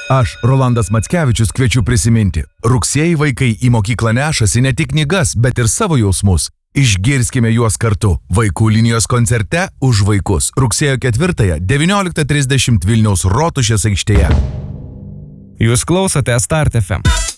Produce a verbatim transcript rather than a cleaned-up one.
Aš, Rolandas Mackevičius, kviečiu prisiminti. Rugsėjį vaikai į mokyklą nešasi ne tik knygas, bet ir savo jausmus. Išgirskime juos kartu. Vaikų linijos koncerte Už vaikus. Rugsėjo ketvirtąją, devynioliktą trisdešimt Vilniaus Rotušės aikštėje. Jūs klausote Start F M.